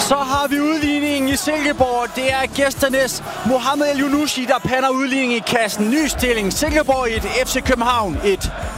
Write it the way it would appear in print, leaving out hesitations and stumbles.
Så har vi udligningen i Silkeborg. Det er gæsternes Mohamed El Yunushi, der pander udligningen i kassen. Ny stilling. Silkeborg 1, FC København 1.